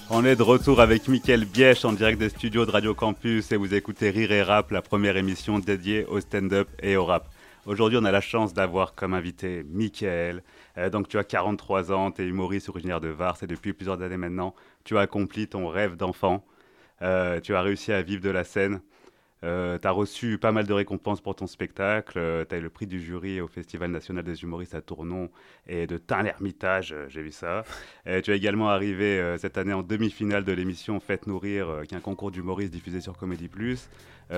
On est de retour avec Mickaël Bièche en direct des studios de Radio Campus et vous écoutez Rire et Rap, la première émission dédiée au stand-up et au rap. Aujourd'hui, on a la chance d'avoir comme invité Mickaël. Donc, tu as 43 ans, tu es humoriste originaire de Vars et depuis plusieurs années maintenant, tu as accompli ton rêve d'enfant. Tu as réussi à vivre de la scène. Tu as reçu pas mal de récompenses pour ton spectacle. Tu as eu le prix du jury au Festival national des humoristes à Tournon et de Tain-l'Hermitage, j'ai vu ça. Tu es également arrivé cette année en demi-finale de l'émission Faites nourrir, qui est un concours d'humoristes diffusé sur Comédie Plus. Tu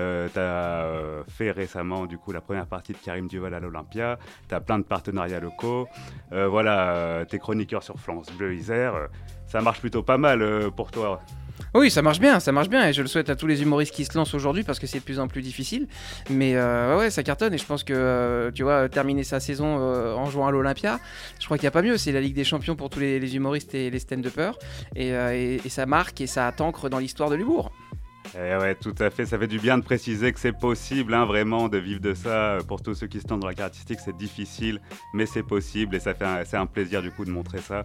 as fait récemment du coup la première partie de Karim Duval à l'Olympia. Tu as plein de partenariats locaux. T'es chroniqueur sur France Bleu Isère. Ça marche plutôt pas mal pour toi. Oui, ça marche bien et je le souhaite à tous les humoristes qui se lancent aujourd'hui parce que c'est de plus en plus difficile. Mais ouais, ça cartonne et je pense que tu vois, terminer sa saison en jouant à l'Olympia, je crois qu'il n'y a pas mieux. C'est la Ligue des Champions pour tous les humoristes et les stand-uppers et ça marque et ça t'ancre dans l'histoire de l'humour. Ouais, tout à fait. Ça fait du bien de préciser que c'est possible, vraiment, de vivre de ça. Pour tous ceux qui se lancent dans la carrière artistique, c'est difficile, mais c'est possible et c'est un plaisir du coup de montrer ça.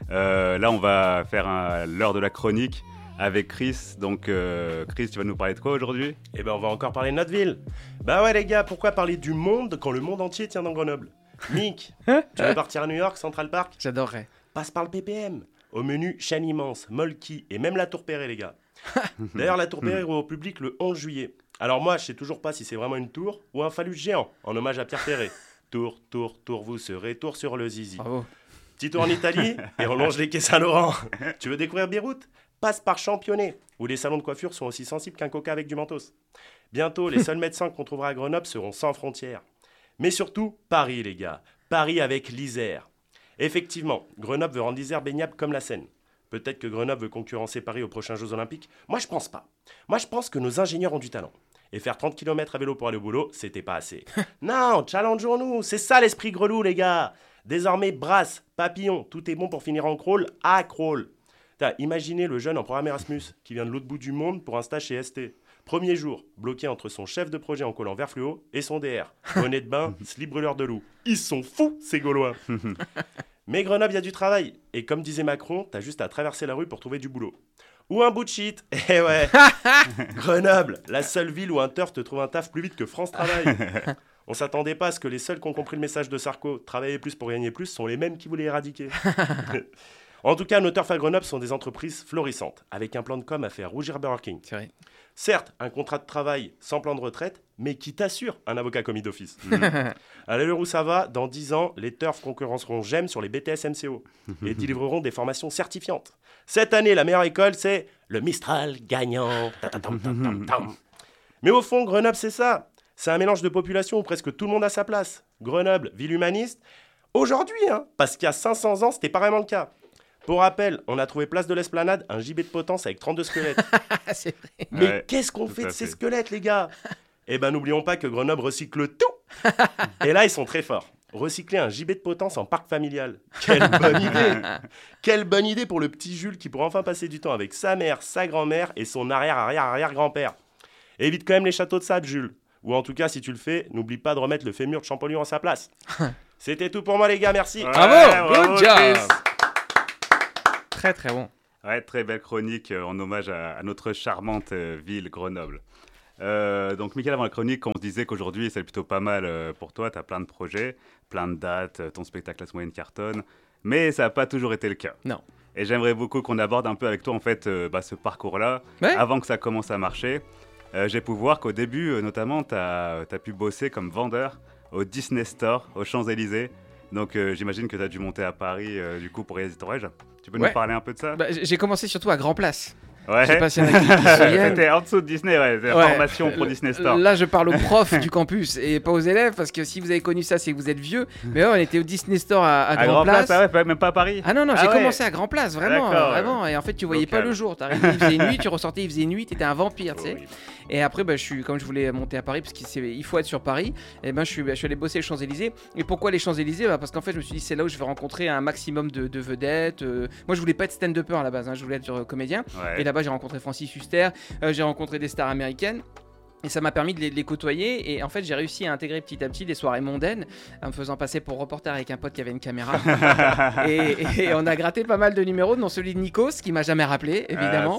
Là, on va faire l'heure de la chronique avec Chris. Donc, Chris, tu vas nous parler de quoi aujourd'hui ? Eh ben, on va encore parler de notre ville. Bah ouais, les gars, pourquoi parler du monde quand le monde entier tient dans Grenoble ? Mick, tu veux partir à New York, Central Park ? J'adorerais. Passe par le PPM. Au menu, chaîne immense, Molki et même la Tour Perret, les gars. D'ailleurs, la Tour Perret ouvre au public le 11 juillet. Alors moi, je sais toujours pas si c'est vraiment une tour ou un phallus géant, en hommage à Pierre Perret. Tour, tour, tour, vous serez tour sur le zizi. Bravo. Petit tour en Italie et on longe les quais Saint-Laurent. Tu veux découvrir Beyrouth ? Passe par Championnet, où les salons de coiffure sont aussi sensibles qu'un coca avec du mentos. Bientôt, les seuls médecins qu'on trouvera à Grenoble seront sans frontières. Mais surtout, Paris, les gars. Paris avec l'Isère. Effectivement, Grenoble veut rendre l'Isère baignable comme la Seine. Peut-être que Grenoble veut concurrencer Paris aux prochains Jeux Olympiques. Moi, je pense pas. Moi, je pense que nos ingénieurs ont du talent. Et faire 30 km à vélo pour aller au boulot, c'était pas assez. Non, challengeons-nous. C'est ça l'esprit grelou, les gars. Désormais, brasse, papillon, tout est bon pour finir en crawl à crawl. Imaginez le jeune en programme Erasmus qui vient de l'autre bout du monde pour un stage chez ST. Premier jour, bloqué entre son chef de projet en collant vert fluo et son DR. Bonnet de bain, slip brûleur de loup. Ils sont fous, ces Gaulois. Mais Grenoble, il y a du travail. Et comme disait Macron, t'as juste à traverser la rue pour trouver du boulot. Ou un bout de shit. Eh ouais. Grenoble, la seule ville où un turf te trouve un taf plus vite que France Travail. On s'attendait pas à ce que les seuls qui ont compris le message de Sarko, travailler plus pour gagner plus, sont les mêmes qui voulaient éradiquer. En tout cas, nos turfs à Grenoble sont des entreprises florissantes, avec un plan de com à faire rougir Burger King. C'est vrai. Certes, un contrat de travail sans plan de retraite, mais qui t'assure un avocat commis d'office. À l'heure où ça va, dans 10 ans, les turfs concurrenceront GEM sur les BTS MCO et délivreront des formations certifiantes. Cette année, la meilleure école, c'est le Mistral gagnant. Mais au fond, Grenoble, c'est ça. C'est un mélange de population où presque tout le monde a sa place. Grenoble, ville humaniste. Aujourd'hui, parce qu'il y a 500 ans, c'était pas vraiment le cas. Pour rappel, on a trouvé place de l'Esplanade un gibet de potence avec 32 squelettes. C'est vrai. Mais Ouais, qu'est-ce qu'on tout fait de à ces fait. squelettes, les gars ? Eh ben, n'oublions pas que Grenoble recycle tout. Et là, ils sont très forts. Recycler un gibet de potence en parc familial. Quelle bonne idée ! Quelle bonne idée pour le petit Jules qui pourra enfin passer du temps avec sa mère, sa grand-mère et son arrière-arrière-arrière-grand-père. Évite quand même les châteaux de sable, Jules. Ou en tout cas, si tu le fais, n'oublie pas de remettre le fémur de Champollion à sa place. C'était tout pour moi, les gars, merci. Ouais, Bravo, good job. Chris. Très très bon. Ouais, très belle chronique en hommage à notre charmante ville, Grenoble. Donc, Mickaël, avant la chronique, on se disait qu'aujourd'hui, c'est plutôt pas mal pour toi. Tu as plein de projets, plein de dates, ton spectacle à moyenne cartonne. Mais ça n'a pas toujours été le cas. Non. Et j'aimerais beaucoup qu'on aborde un peu avec toi, en fait, ce parcours-là, Ouais. avant que ça commence à marcher. J'ai pu voir qu'au début, notamment, tu as pu bosser comme vendeur au Disney Store, aux Champs-Élysées. Donc, j'imagine que tu as dû monter à Paris, du coup, pour réaliser ton rêve. Tu peux Ouais. nous parler un peu de ça ? Bah, j'ai commencé surtout à Grand Place. Ouais. Je sais pas s'il y en a qui se souviennent. C'était en dessous de Disney, ouais. C'était la Ouais. formation pour Disney Store. Là, je parle aux profs du campus et pas aux élèves parce que si vous avez connu ça, c'est que vous êtes vieux. Mais ouais, on était au Disney Store à Grand Place. Ah ouais, même pas à Paris. Ah non, j'ai ouais. commencé à Grand Place, vraiment, D'accord, vraiment. Et en fait, tu voyais local. pas le jour. T'arrivais, il faisait nuit, tu ressortais, il faisait nuit, t'étais un vampire, tu sais. Horrible. Et après, comme je voulais monter à Paris, parce qu'il faut être sur Paris, et je suis allé bosser les Champs-Élysées. Et pourquoi les Champs-Élysées ? Parce qu'en fait, je me suis dit, c'est là où je vais rencontrer un maximum de vedettes. Moi, je voulais pas être stand-upper à la base, je voulais être comédien. Ouais. Et là-bas, j'ai rencontré Francis Huster, j'ai rencontré des stars américaines. Et ça m'a permis de les côtoyer. Et en fait, j'ai réussi à intégrer petit à petit des soirées mondaines en me faisant passer pour reporter avec un pote qui avait une caméra. et on a gratté pas mal de numéros, dont celui de Nikos, qui m'a jamais rappelé, évidemment.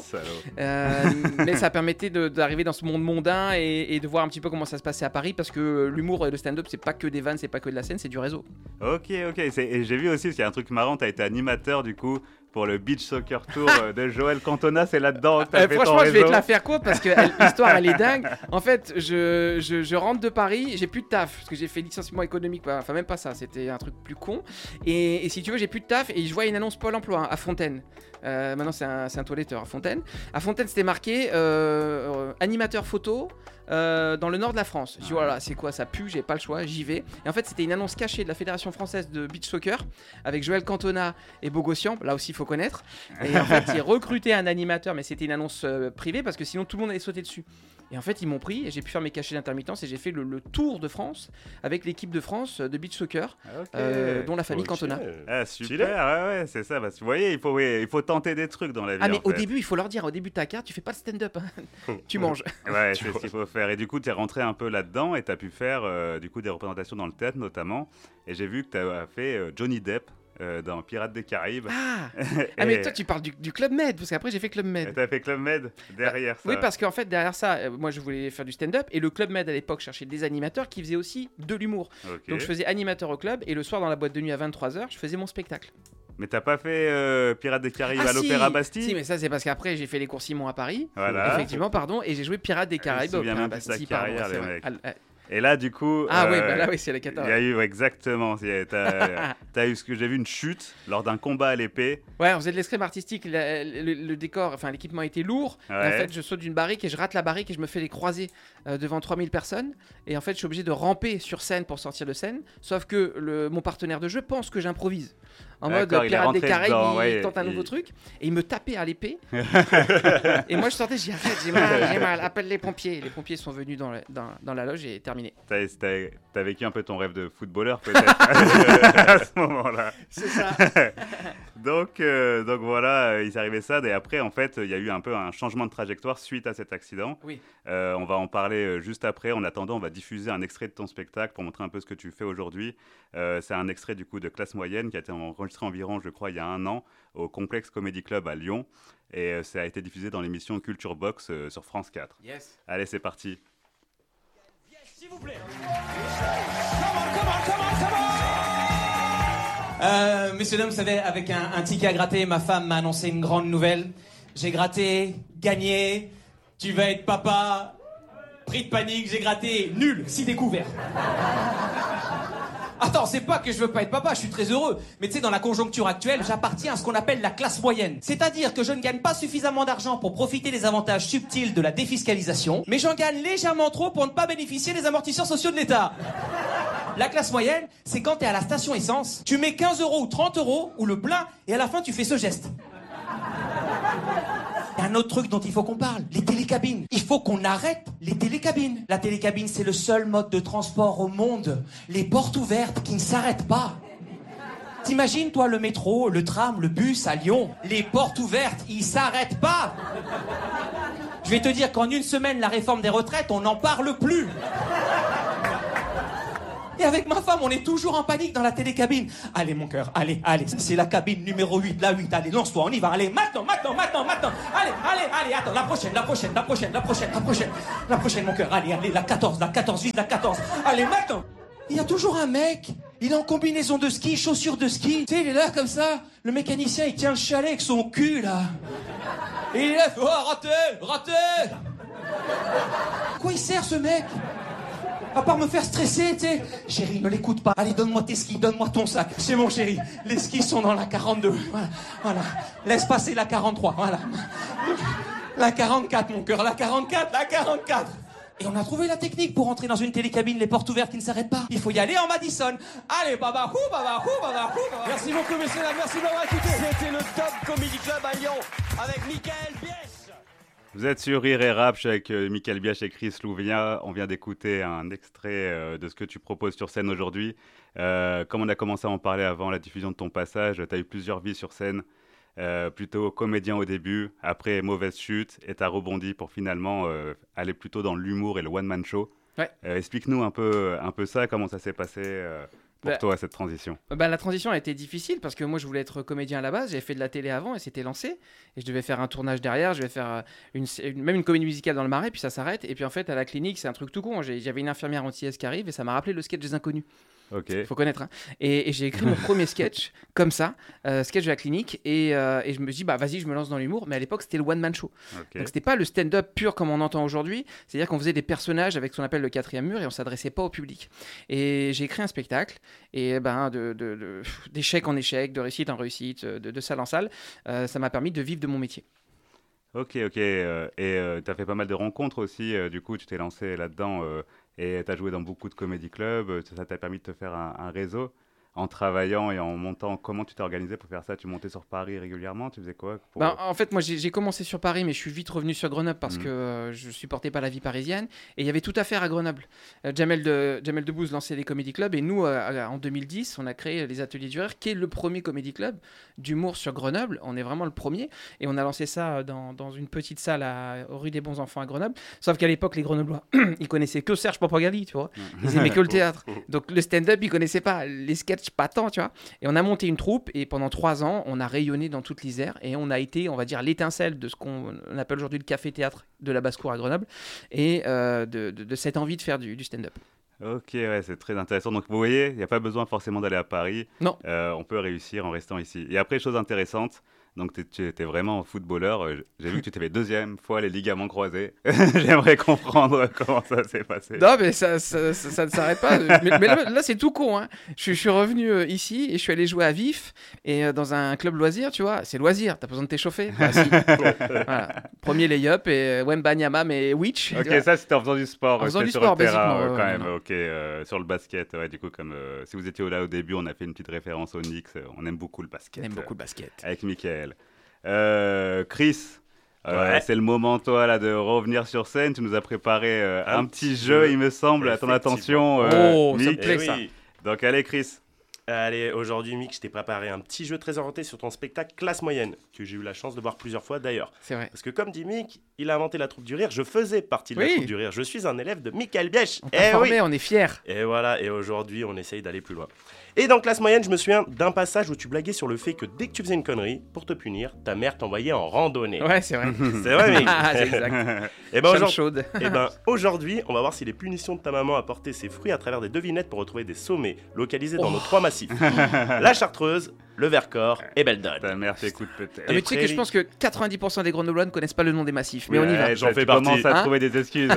Mais ça permettait d'arriver dans ce monde mondain et de voir un petit peu comment ça se passait à Paris. Parce que l'humour et le stand-up, c'est pas que des vannes, c'est pas que de la scène, c'est du réseau. Ok. Et j'ai vu aussi, parce qu'il y a un truc marrant, tu as été animateur du coup pour le Beach Soccer Tour de Joël Cantona, c'est là-dedans que t'as fait franchement, ton réseau. Je vais te la faire courte parce que l'histoire, elle est dingue. En fait, je rentre de Paris, j'ai plus de taf parce que j'ai fait licenciement économique. Enfin, même pas ça, c'était un truc plus con. Et si tu veux, j'ai plus de taf et je vois une annonce Pôle emploi à Fontaine. Maintenant, c'est un toiletteur à Fontaine. À Fontaine, c'était marqué animateur photo. Dans le nord de la France. Je dis voilà, c'est quoi, ça pue, j'ai pas le choix, j'y vais. Et en fait, c'était une annonce cachée de la Fédération française de beach soccer avec Joël Cantona et Bogossian, là aussi il faut connaître. Et en fait, ils recrutaient un animateur, mais c'était une annonce privée parce que sinon tout le monde allait sauter dessus. Et en fait, ils m'ont pris et j'ai pu faire mes cachets d'intermittence et j'ai fait le tour de France avec l'équipe de France de beach soccer, dont la famille Cantona. Ah, super, ouais, c'est ça. Parce que vous voyez, il faut tenter des trucs dans la vie. Ah, mais au début, il faut leur dire, au début de ta carte, tu fais pas le stand-up, hein. Tu manges. Ouais, c'est ce qu'il faut faire. Et du coup, tu es rentré un peu là-dedans et tu as pu faire du coup, des représentations dans le théâtre notamment. Et j'ai vu que tu as fait Johnny Depp dans Pirates des Caraïbes. Mais toi, tu parles du Club Med, parce qu'après, j'ai fait Club Med. Tu as fait Club Med derrière ça. Oui, parce qu'en fait, derrière ça, moi, je voulais faire du stand-up. Et le Club Med, à l'époque, cherchait des animateurs qui faisaient aussi de l'humour. Okay. Donc, je faisais animateur au club. Et le soir, dans la boîte de nuit à 23h, je faisais mon spectacle. Mais t'as pas fait Pirates des Caraïbes à l'Opéra Bastille? Si, mais ça, c'est parce qu'après, j'ai fait les cours Simon à Paris. Voilà. Effectivement, pardon. Et j'ai joué Pirates des Caraïbes à l'Opéra Bastille. Carrière, les mecs. Et là, du coup. Là, c'est la 14. Il y a eu, exactement. T'as eu ce que j'ai vu, une chute lors d'un combat à l'épée. Ouais, on faisait de l'escrime artistique. Le décor, enfin, l'équipement était lourd. Ouais. Et en fait, je saute d'une barrique et je rate la barrique et je me fais les croiser devant 3000 personnes. Et en fait, je suis obligé de ramper sur scène pour sortir de scène. Sauf que mon partenaire de jeu pense que j'improvise. En mode Pirates des Caraïbes, il tente un nouveau truc. Et il me tapait à l'épée. Et moi, je sortais, j'ai dit arrête, j'ai mal, appelle les pompiers. Les pompiers sont venus dans la loge et terminé. T'as vécu un peu ton rêve de footballeur, peut-être, à ce moment-là. C'est ça. Donc voilà, il s'est arrivé ça. Et après, en fait, il y a eu un peu un changement de trajectoire suite à cet accident. Oui. On va en parler juste après. En attendant, on va diffuser un extrait de ton spectacle pour montrer un peu ce que tu fais aujourd'hui. C'est un extrait du coup de Classe Moyenne qui a été enregistré environ, je crois, il y a 1 an au Complexe Comedy Club à Lyon. Et ça a été diffusé dans l'émission Culture Box sur France 4. Yes. Allez, c'est parti. S'il vous plaît. Messieurs, dames, vous savez, avec un ticket à gratter, ma femme m'a annoncé une grande nouvelle. J'ai gratté, gagné, tu vas être papa, prix de panique, j'ai gratté, nul, 6 découverts. Attends, c'est pas que je veux pas être papa, je suis très heureux. Mais tu sais, dans la conjoncture actuelle, j'appartiens à ce qu'on appelle la classe moyenne. C'est-à-dire que je ne gagne pas suffisamment d'argent pour profiter des avantages subtils de la défiscalisation, mais j'en gagne légèrement trop pour ne pas bénéficier des amortisseurs sociaux de l'État. La classe moyenne, c'est quand t'es à la station essence, tu mets 15 € ou 30 € ou le plein, et à la fin tu fais ce geste. Il y a un autre truc dont il faut qu'on parle, les télécabines. Il faut qu'on arrête les télécabines. La télécabine, c'est le seul mode de transport au monde. Les portes ouvertes qui ne s'arrêtent pas. T'imagines, toi, le métro, le tram, le bus à Lyon, les portes ouvertes, ils s'arrêtent pas. Je vais te dire qu'en 1 semaine, la réforme des retraites, on n'en parle plus. Et avec ma femme, on est toujours en panique dans la télécabine. Allez, mon cœur, allez, ça c'est la cabine numéro 8, la 8, allez, lance-toi, on y va, allez, maintenant. Allez, attends, la prochaine, mon cœur, allez, la 14, vise la 14. Allez, maintenant. Il y a toujours un mec, il est en combinaison de ski, chaussures de ski. Tu sais, il est là comme ça, le mécanicien, il tient le chalet avec son cul, là. Et il est là, oh, raté. Quoi il sert, ce mec? À part me faire stresser, tu sais. Chérie, ne l'écoute pas. Allez, donne-moi tes skis, donne-moi ton sac. C'est mon chéri. Les skis sont dans la 42. Voilà. Laisse passer la 43. Voilà. La 44, mon cœur. La 44. Et on a trouvé la technique pour entrer dans une télécabine, les portes ouvertes qui ne s'arrêtent pas. Il faut y aller en Madison. Allez, baba. Merci beaucoup, messieurs, merci d'avoir écouté. C'était le Top Comedy Club à Lyon avec Michael Bièche. Vous êtes sur Rire et Rap, je suis avec Michael Bièche et Chris Louvia. On vient d'écouter un extrait de ce que tu proposes sur scène aujourd'hui. Comme on a commencé à en parler avant la diffusion de ton passage, tu as eu plusieurs vies sur scène. plutôt comédien au début, après mauvaise chute, et tu as rebondi pour finalement aller plutôt dans l'humour et le one-man show. Ouais. Explique-nous un peu ça, comment ça s'est passé pour toi, cette transition. La transition a été difficile parce que moi je voulais être comédien à la base, j'avais fait de la télé avant et c'était lancé et je devais faire un tournage derrière, je devais faire même une comédie musicale dans le Marais, puis ça s'arrête et puis en fait à la clinique c'est un truc tout con, j'avais une infirmière antillaise qui arrive et ça m'a rappelé le sketch des Inconnus. Ok. Faut connaître, hein. Et j'ai écrit mon premier sketch comme ça, sketch de la clinique et je me dis bah vas-y je me lance dans l'humour, mais à l'époque c'était le one man show. Ok. Donc c'était pas le stand-up pur comme on entend aujourd'hui, c'est-à-dire qu'on faisait des personnages avec ce qu'on appelle le quatrième mur et on s'adressait pas au public. Et j'ai écrit un spectacle et d'échec en échec, de réussite en réussite, de salle en salle, ça m'a permis de vivre de mon métier. Ok. Et tu as fait pas mal de rencontres aussi, du coup tu t'es lancé là-dedans et tu as joué dans beaucoup de comédie clubs, ça t'a permis de te faire un réseau en travaillant et en montant. Comment tu t'es organisé pour faire ça? Tu montais sur Paris régulièrement? Tu faisais quoi En fait, moi j'ai commencé sur Paris, mais je suis vite revenu sur Grenoble parce que je supportais pas la vie parisienne et il y avait tout à faire à Grenoble. Jamel Debbouze lançait des comédie clubs et nous, en 2010, on a créé les Ateliers du Rire, qui est le premier comédie club d'humour sur Grenoble. On est vraiment le premier et on a lancé ça dans une petite salle rue des Bons Enfants à Grenoble. Sauf qu'à l'époque, les Grenoblois, ils connaissaient que Serge Papagali, tu vois. Ils aimaient que le théâtre. Donc le stand-up, ils connaissaient pas. Les sketchs, pas tant, tu vois. Et on a monté une troupe et pendant 3 ans, on a rayonné dans toute l'Isère et on a été, on va dire, l'étincelle de ce qu'on appelle aujourd'hui le café-théâtre de la Basse-Cour à Grenoble et de cette envie de faire du stand-up. Ok, ouais, c'est très intéressant. Donc vous voyez, il n'y a pas besoin forcément d'aller à Paris. Non. On peut réussir en restant ici. Et après, chose intéressante, donc tu étais vraiment footballeur. J'ai vu que tu t'es fait 2e fois les ligaments croisés. J'aimerais comprendre comment ça s'est passé. Non, mais ça ne s'arrête pas. mais là, c'est tout con. Hein. Je suis revenu ici et je suis allé jouer à Vif et dans un club loisir, tu vois. C'est loisir, t'as besoin de t'échauffer. Bah, si. Voilà. Premier lay-up et Wembanyama mais Witch. Ok, ça c'était en faisant du sport. En faisant du sur sport, le terrain, basiquement. quand même. Non. Ok, sur le basket, ouais, du coup, comme si vous étiez là au début, on a fait une petite référence au Knicks. On aime beaucoup le basket. On aime beaucoup le basket. Avec Mickaël. Chris, Ouais. c'est le moment, toi, là, de revenir sur scène. Tu nous as préparé un petit jeu, il me semble, à ton attention. Oh, ça me Mick. plaît, Eh ça. oui. Donc, allez, Chris. Allez, aujourd'hui, Mick, je t'ai préparé un petit jeu très orienté sur ton spectacle Classe Moyenne, que j'ai eu la chance de voir plusieurs fois d'ailleurs. C'est vrai. Parce que comme dit Mick, il a inventé la troupe du rire, je faisais partie de la Oui. troupe du rire. Je suis un élève de Mickaël Bièche. On t'a formé, oui. on est fiers. Et voilà, et aujourd'hui, on essaye d'aller plus loin. Et dans Classe Moyenne, je me souviens d'un passage où tu blaguais sur le fait que dès que tu faisais une connerie, pour te punir, ta mère t'envoyait en randonnée. Ouais, c'est vrai. C'est vrai, Mick. Ah, c'est exact. Et ben Chame aujourd'hui, chaude. aujourd'hui, on va voir si les punitions de ta maman apportaient ses fruits à travers des devinettes pour retrouver des sommets localisés dans nos 3 massifs. La Chartreuse, le Vercors et Beldon. Ta mère t'écoute peut-être. Ah, mais tu sais que je pense que 90% des Grenoblois ne connaissent pas le nom des massifs. Mais on y va. j'en fais tu partie. commences à Hein trouver des excuses.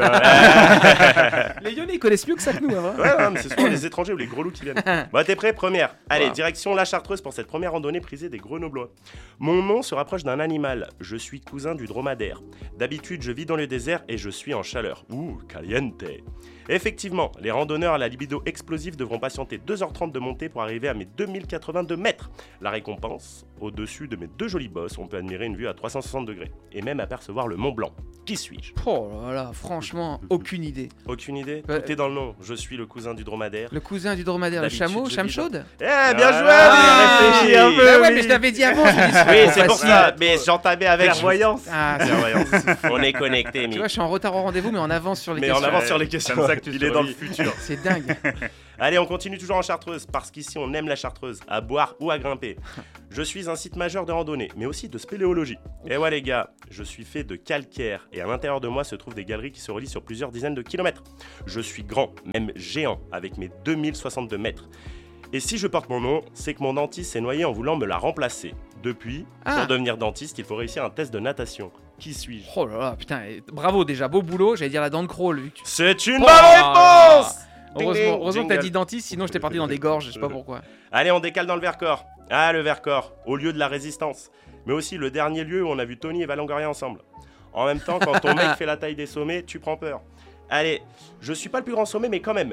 hein. Les Lyonnais, ils connaissent mieux que ça que nous. Hein. Ouais, non, mais c'est souvent les étrangers ou les gros loups qui viennent. Bon, t'es prêt? Première. Allez, Wow. direction la Chartreuse pour cette première randonnée prisée des Grenoblois. Mon nom se rapproche d'un animal. Je suis cousin du dromadaire. D'habitude, je vis dans le désert et je suis en chaleur. Ouh, caliente. Effectivement, les randonneurs à la libido explosive devront patienter 2h30 de montée pour arriver à mes 2082 mètres. La récompense, au-dessus de mes 2 jolis bosses, on peut admirer une vue à 360 degrés et même apercevoir le Mont Blanc. Qui suis-je? Oh là là, franchement, aucune idée. Aucune idée? Ouais. Tout est dans le nom. Je suis le cousin du dromadaire. Le cousin du dromadaire, le D'habitude, chameau, je vis Chamchaude. Eh, bien joué, Ah, Mick. réfléchis un peu. Bah ouais, oui. mais je l'avais dit avant. Je me dis, Oui, c'est pour facile. ça. Mais j'entamais avec. Clairvoyance. Ah, Clairvoyance. On est connecté, tu Mick. vois, je suis en retard au rendez-vous, mais en avance sur les Mais en questions. avance sur les questions. comme ça que tu Il est dans le survis. futur. C'est dingue. Allez, on continue toujours en Chartreuse, parce qu'ici on aime la Chartreuse, à boire ou à grimper. Je suis un site majeur de randonnée, mais aussi de spéléologie. Et ouais les gars, je suis fait de calcaire, et à l'intérieur de moi se trouvent des galeries qui se relient sur plusieurs dizaines de kilomètres. Je suis grand, même géant, avec mes 2062 mètres. Et si je porte mon nom, c'est que mon dentiste s'est noyé en voulant me la remplacer. Depuis, Ah. pour devenir dentiste, il faut réussir un test de natation. Qui suis-je? Oh là là, putain, bravo déjà, beau boulot. J'allais dire la dent de crawl, vu que tu... C'est une Oh bonne là réponse! Ding, ding, Heureusement que t'as jingle. dit dentiste, sinon j'étais parti dans des gorges, je sais pas pourquoi. Allez, on décale dans le Vercors. Ah, le Vercors, au lieu de la résistance. Mais aussi le dernier lieu où on a vu Tony et Valangoria ensemble. En même temps, quand ton mec fait la taille des sommets, tu prends peur. Allez, je suis pas le plus grand sommet, mais quand même,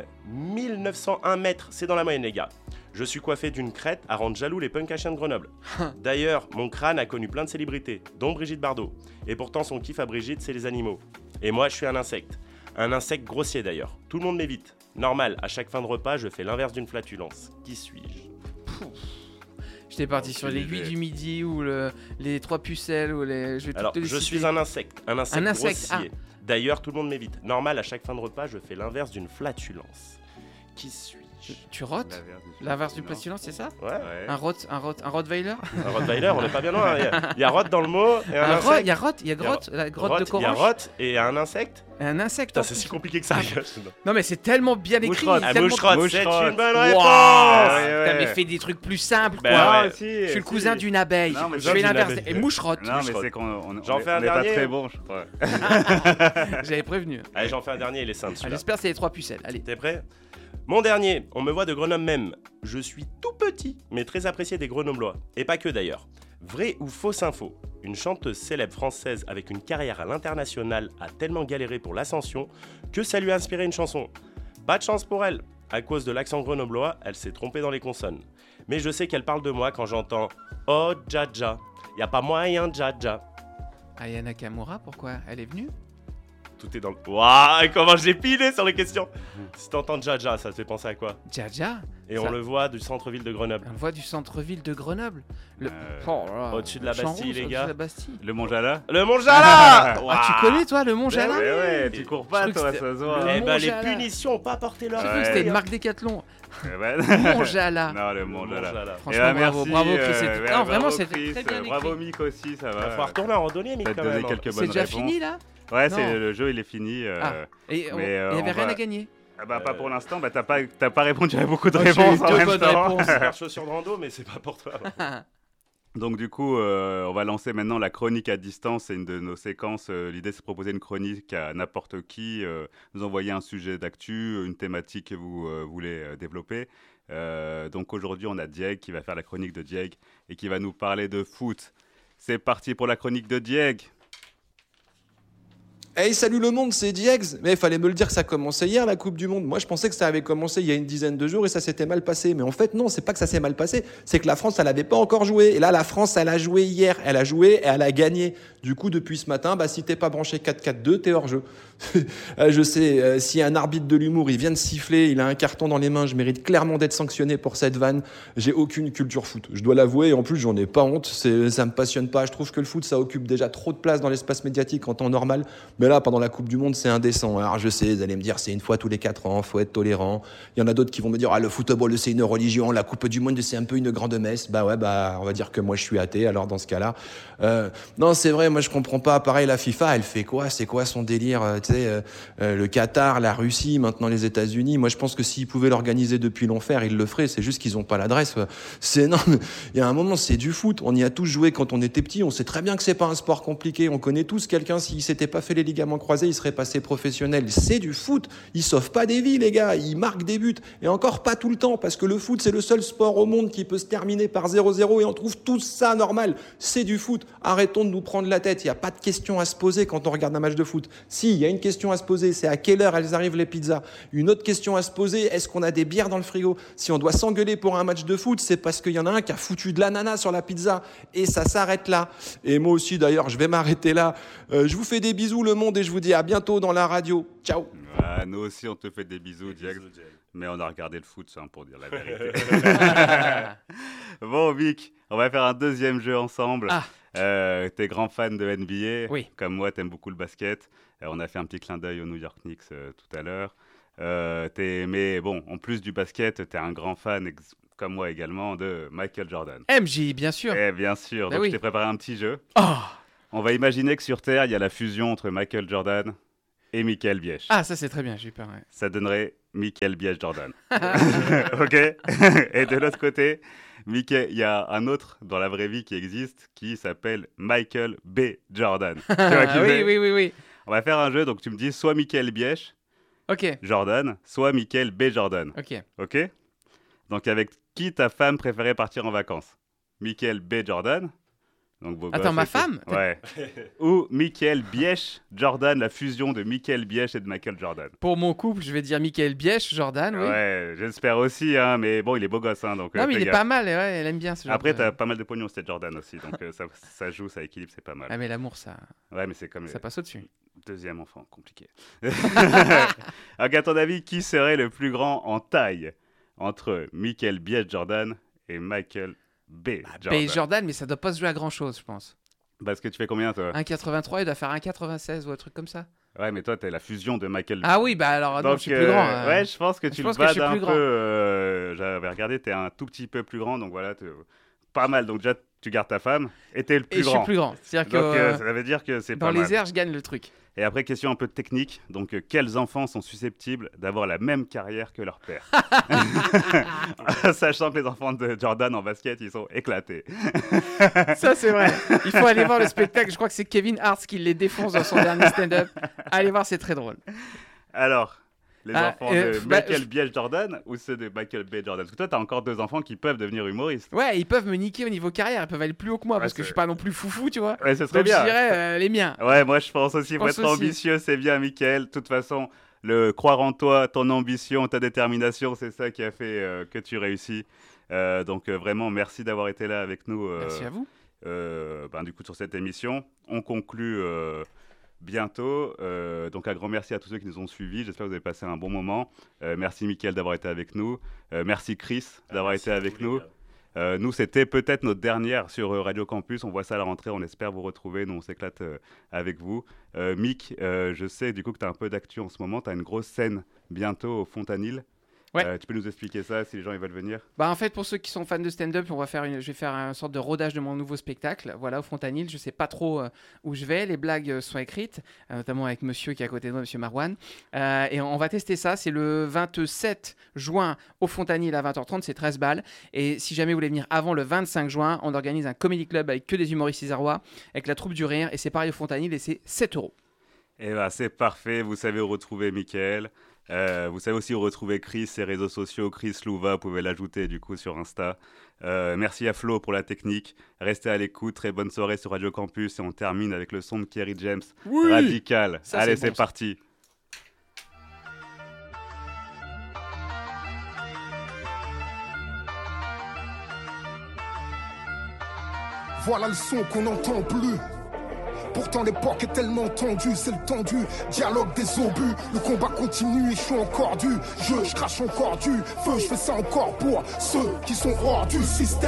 1901 mètres, c'est dans la moyenne, les gars. Je suis coiffé d'une crête à rendre jaloux les punks à chiens de Grenoble. D'ailleurs, mon crâne a connu plein de célébrités, dont Brigitte Bardot. Et pourtant, son kiff à Brigitte, c'est les animaux. Et moi, je suis un insecte. Un insecte grossier d'ailleurs. Tout le monde m'évite. Normal, à chaque fin de repas, je fais l'inverse d'une flatulence. Qui suis-je? J'étais parti sur Aucune l'aiguille idée. du midi ou les 3 pucelles ou les. Je vais Alors, toutes les je citer. suis un insecte Un insecte, grossier. D'ailleurs, tout le monde m'évite. Normal, à chaque fin de repas, je fais l'inverse d'une flatulence. Qui suis-je? Tu rotes L'inverse du flatulence, c'est ça Ouais. Ouais. Un Rottweiler Un Rottweiler, on n'est pas bien loin. Il y a rot dans le mot et un insecte. Il y a Roth, il y a grotte, la grotte de Il y a Corange. rot et un insecte. Et un insecte. Putain, en c'est plus. si compliqué que ça. Non mais c'est tellement bien écrit. Moucherotte. Ah, tellement... moucherotte, c'est Moucherotte. une bonne Waouh, réponse. putain, mais fais des trucs plus simples Ben quoi. ouais. Si, Je suis le si. cousin d'une abeille. Non, mais je fais d'une l'inverse. abeille. Et moucherotte. Non, mais Moucherotte. c'est qu'on J'en fais un n'est pas dernier. très bon, je crois. J'avais prévenu. Allez, j'en fais un dernier, il est simple Ah, celui-là. J'espère que c'est les 3 pucelles. Allez. T'es prêt? Mon dernier, on me voit de Grenoble même. Je suis tout petit, mais très apprécié des Grenoblois. Et pas que d'ailleurs. Vrai ou fausse info? Une chanteuse célèbre française avec une carrière à l'international a tellement galéré pour l'ascension que ça lui a inspiré une chanson. Pas de chance pour elle. À cause de l'accent grenoblois, elle s'est trompée dans les consonnes. Mais je sais qu'elle parle de moi quand j'entends « Oh, Dja-Dja ». Y a pas moyen, Dja-Dja. Aya Nakamura, pourquoi elle est venue? Tout est dans le... Waouh, comment j'ai pilé sur les questions. Si t'entends Dja-Dja, ça te fait penser à quoi? Dja. Et Ça- on le voit du centre-ville de Grenoble. On le voit du centre-ville de Grenoble. Le... Oh là là, au-dessus de la le Champ Bastille, Rouge, les au-dessus gars. de la Bastille. Le Mont-Jala Le Mont-Jala. Ah, tu connais toi le Mont Jala? Ouais, ouais, tu cours pas, Je toi, crois que ça se c'était- voit. Le Eh ben, les Mont-Jala. punitions ont pas porté leur J'ai Ouais. cru que c'était une marque Décathlon. Eh ben, Mont Jala. Non, le Mont-Jala. Franchement, Eh ben, bravo, merci, bravo Chris. C'était- bravo, Non, vraiment, c'était Chris, très bien écrit. Bravo Mick aussi, ça Il va va. falloir retourner en randonnée, mais T'as quand donné même. quelques C'est bonnes déjà réponses. fini là? Ouais, Non. le jeu il est fini. Ah. Et il mais, n'y avait on rien va- à gagner. Ah bah pas pour l'instant, bah t'as pas répondu à beaucoup de Moi, j'ai réponses eu en deux même bonnes temps. réponses. C'est leur chaussure de rando, mais c'est pas pour toi. Donc du coup, on va lancer maintenant la chronique à distance. C'est une de nos séquences. L'idée, c'est de proposer une chronique à n'importe qui. Nous envoyer un sujet d'actu, une thématique que vous voulez développer. Donc aujourd'hui, on a Dieg qui va faire la chronique de Dieg et qui va nous parler de foot. C'est parti pour la chronique de Dieg. Hey, salut le monde, c'est Diegs. Mais il fallait me le dire que ça commençait hier, la Coupe du Monde. Moi, je pensais que ça avait commencé il y a une dizaine de jours et ça s'était mal passé. Mais en fait, non, c'est pas que ça s'est mal passé. C'est que la France, elle n'avait pas encore joué. Et là, la France, elle a joué hier. Elle a joué et elle a gagné. Du coup, depuis ce matin, bah, si t'es pas branché 4-4-2, t'es hors jeu. Je sais, si un arbitre de l'humour, il vient de siffler, il a un carton dans les mains, je mérite clairement d'être sanctionné pour cette vanne. J'ai aucune culture foot. Je dois l'avouer. Et en plus, j'en ai pas honte. Ça me passionne pas. Je trouve que le foot, ça occupe déjà trop de place dans l'espace médiatique en temps normal. Mais là, pendant la Coupe du Monde, c'est indécent. Alors je sais, vous allez me dire, c'est une fois tous les 4 ans, faut être tolérant. Il y en a d'autres qui vont me dire, ah, le football, c'est une religion, la Coupe du Monde, c'est un peu une grande messe. Bah ouais, bah on va dire que moi je suis athée, alors dans ce cas-là. Non, c'est vrai, moi je comprends pas. Pareil, la FIFA, elle fait quoi? C'est quoi son délire? Tu sais, le Qatar, la Russie, maintenant les États-Unis. Moi je pense que s'ils pouvaient l'organiser depuis l'enfer, ils le feraient. C'est juste qu'ils ont pas l'adresse. C'est non, il y a un moment, c'est du foot. On y a tous joué quand on était petit. On sait très bien que c'est pas un sport compliqué. On connaît tous quelqu'un, s'il s'était pas fait les ligaments croisés, il serait passé professionnel. C'est du foot. Ils sauvent pas des vies, les gars. Ils marquent des buts. Et encore pas tout le temps, parce que le foot, c'est le seul sport au monde qui peut se terminer par 0-0 et on trouve tout ça normal. C'est du foot. Arrêtons de nous prendre la tête. Il n'y a pas de question à se poser quand on regarde un match de foot. Si, il y a une question à se poser, c'est à quelle heure elles arrivent les pizzas. Une autre question à se poser, est-ce qu'on a des bières dans le frigo? Si on doit s'engueuler pour un match de foot, c'est parce qu'il y en a un qui a foutu de l'ananas sur la pizza. Et ça s'arrête là. Et moi aussi, d'ailleurs, je vais m'arrêter là. Je vous fais des bisous, le monde, et je vous dis à bientôt dans la radio. Ciao. Ah, nous aussi, on te fait des bisous, Dieg. Mais on a regardé le foot, ça, pour dire la vérité. Bon, Vic, on va faire un deuxième jeu ensemble. Ah. T'es grand fan de NBA. Oui. Comme moi, t'aimes beaucoup le basket. On a fait un petit clin d'œil au New York Knicks tout à l'heure. Mais bon, en plus du basket, t'es un grand fan, comme moi également, de Michael Jordan. MJ, bien sûr. Eh bien sûr, Bah donc oui. je t'ai préparé un petit jeu. Oh. On va imaginer que sur Terre, il y a la fusion entre Michael Jordan et Michael Biech. Ah, ça c'est très bien, j'ai eu peur. Ouais. Ça donnerait Michael Biech Jordan. Ok. Et de l'autre côté, il y a un autre dans la vraie vie qui existe qui s'appelle Michael B. Jordan. Tu vois qui c'est oui. On va faire un jeu, donc tu me dis soit Michael Biech Ok, Jordan, soit Michael B. Jordan. ok. Ok. Donc avec qui ta femme préférait partir en vacances? Michael B. Jordan. Donc, beau Attends, gosse ma et tout. femme? Ouais. Ou Michael Biech Jordan, la fusion de Michael Biech et de Michael Jordan. Pour mon couple, je vais dire Michael Biech, Jordan, oui. Ouais, j'espère aussi, hein, mais bon, il est beau gosse, hein, donc Non, mais fais il est gaffe. pas mal, ouais, elle aime bien ce genre Après, de- t'as pas mal de pognon, c'était Jordan aussi, donc ça joue, ça équilibre, c'est pas mal. Ah, mais l'amour, ça, Ouais, mais c'est comme ça passe au-dessus. deuxième enfant, compliqué. Donc, à ton avis, qui serait le plus grand en taille entre Michael Biech Jordan et Michael B. Jordan. B. Jordan, mais ça doit pas se jouer à grand-chose, je pense. Parce que tu fais combien, toi? 1,83, il doit faire 1,96 ou un truc comme ça. Ouais, mais toi, t'es la fusion de Michael. Ah oui, bah alors, non, Donc, je suis plus grand. Ouais, je pense que tu je le pense que je bats suis un plus peu. J'avais regardé, t'es un tout petit peu plus grand, donc voilà, pas mal. Donc déjà, tu gardes ta femme et t'es le plus Et grand. je suis plus grand. C'est-à-dire Donc que ça veut dire que c'est dans pas mal. les airs, je gagne le truc. Et après, question un peu technique. Donc, quels enfants sont susceptibles d'avoir la même carrière que leur père? Sachant que les enfants de Jordan en basket, ils sont éclatés. Ça, c'est vrai. Il faut aller voir le spectacle. Je crois que c'est Kevin Hart qui les défonce dans son dernier stand-up. Allez voir, c'est très drôle. Alors, les enfants de bah, Michael B. Jordan ou ceux de Michael B. Jordan? Parce que toi, t'as encore 2 enfants qui peuvent devenir humoristes. Ouais, ils peuvent me niquer au niveau carrière. Ils peuvent aller plus haut que moi parce que je suis pas non plus foufou, tu vois. Ouais, ce serait Donc bien. je dirais les miens. Ouais, moi je pense aussi, faut être aussi. ambitieux, c'est bien, Mickaël. De toute façon, le croire en toi, ton ambition, ta détermination, c'est ça qui a fait que tu réussis. Donc vraiment, merci d'avoir été là avec nous. Merci à vous. Du coup, sur cette émission, on conclut bientôt. Donc un grand merci à tous ceux qui nous ont suivis. J'espère que vous avez passé un bon moment. Merci Mickaël d'avoir été avec nous. Merci Chris d'avoir été avec nous. Nous, c'était peut-être notre dernière sur Radio Campus. On voit ça à la rentrée. On espère vous retrouver. Nous, on s'éclate avec vous. Mick, je sais du coup que tu as un peu d'actu en ce moment. Tu as une grosse scène bientôt au Fontanil. Ouais. Tu peux nous expliquer ça si les gens ils veulent venir? Bah en fait, pour ceux qui sont fans de stand-up, je vais faire une sorte de rodage de mon nouveau spectacle. Voilà, au Fontanil. Je sais pas trop où je vais. Les blagues sont écrites, notamment avec monsieur qui est à côté de moi, monsieur Marwan. Et on va tester ça. C'est le 27 juin au Fontanil à 20h30. C'est 13 balles. Et si jamais vous voulez venir avant le 25 juin, on organise un comedy club avec que des humoristes isérois, avec la troupe du rire. Et c'est pareil au Fontanil et c'est 7 €. Eh ben, c'est parfait. Vous savez où retrouver Mickaël. Vous savez aussi où retrouver Chris, ses réseaux sociaux. Chris Louva, vous pouvez l'ajouter du coup sur Insta. Merci à Flo pour la technique. Restez à l'écoute. Très bonne soirée sur Radio Campus. Et on termine avec le son de Kerry James. Oui, Radical. ça, Allez, c'est c'est bon, parti. Voilà le son qu'on n'entend plus. Pourtant l'époque est tellement tendue, c'est le tendu dialogue des obus, le combat continue et je suis encore du jeu, je crache encore du feu, je fais ça encore pour ceux qui sont hors du système.